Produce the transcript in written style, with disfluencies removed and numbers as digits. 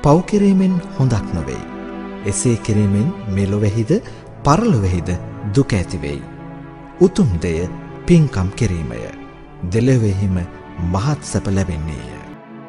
පව් කිරීමෙන් හොඳක් නොවේයි. එසේ කිරීමෙන් මෙලොවෙහිද පරලොවෙහිද දුක ඇතිවෙයි. උතුම් දෙය පින්කම් කිරීමය. දෙලොවෙහිම මහත් සැප ලැබෙන්නේය.